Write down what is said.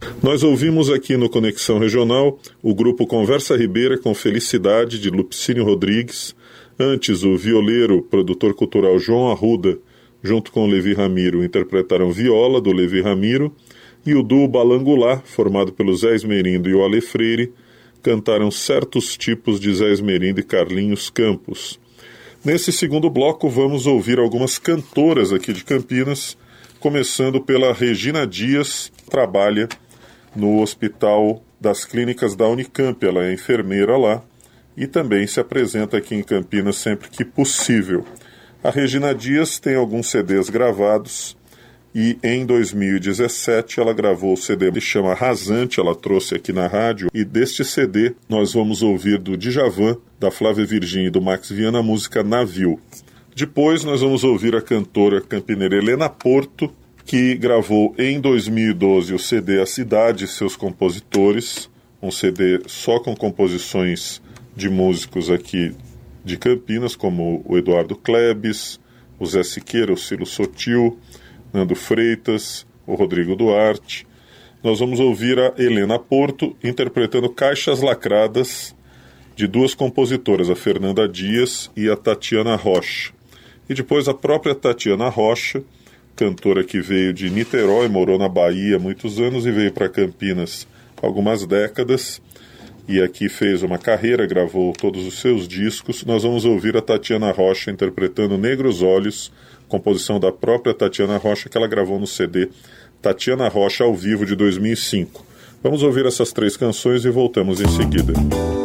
Nós ouvimos aqui no Conexão Regional o grupo Conversa Ribeira com Felicidade, de Lupicínio Rodrigues. Antes, o violeiro, produtor cultural João Arruda, junto com o Levi Ramiro, interpretaram Viola, do Levi Ramiro, e o duo Balangulá, formado pelo Zé Esmerindo e o Ale Freire, cantaram Certos Tipos, de Zé Esmerindo e Carlinhos Campos. Nesse segundo bloco, vamos ouvir algumas cantoras aqui de Campinas, começando pela Regina Dias, que trabalha no Hospital das Clínicas da Unicamp. Ela é enfermeira lá e também se apresenta aqui em Campinas sempre que possível. A Regina Dias tem alguns CDs gravados e em 2017 ela gravou o CD que chama Rasante, ela trouxe aqui na rádio, e deste CD nós vamos ouvir do Djavan, da Flávia Virgínia e do Max Viana a música Navio. Depois nós vamos ouvir a cantora campineira Helena Porto, que gravou em 2012 o CD A Cidade e Seus Compositores, um CD só com composições de músicos aqui de Campinas, como o Eduardo Klebs, o Zé Siqueira, o Cilo Sotil, Nando Freitas, o Rodrigo Duarte. Nós vamos ouvir a Helena Porto interpretando Caixas Lacradas, de duas compositoras, a Fernanda Dias e a Tatiana Rocha. E depois a própria Tatiana Rocha, cantora que veio de Niterói, morou na Bahia há muitos anos e veio para Campinas há algumas décadas, e aqui fez uma carreira, gravou todos os seus discos. Nós vamos ouvir a Tatiana Rocha interpretando Negros Olhos, composição da própria Tatiana Rocha, que ela gravou no CD Tatiana Rocha ao vivo de 2005. Vamos ouvir essas três canções e voltamos em seguida.